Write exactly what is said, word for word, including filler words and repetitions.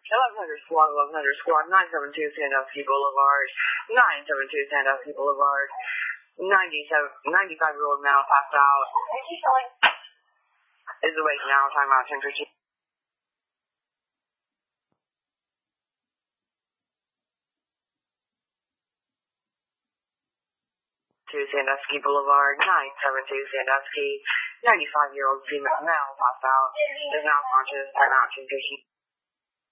eleven hundred Squad, eleven hundred Squad, nine seven two Sandusky Boulevard, nine seven two Sandusky Boulevard, ninety-seven, ninety-five-year-old male passed out. Is awake now, time out ten fifteen. To Sandusky Boulevard, nine seven two Sandusky, ninety-five-year-old female male passed out, is now conscious, time out ten fifteen.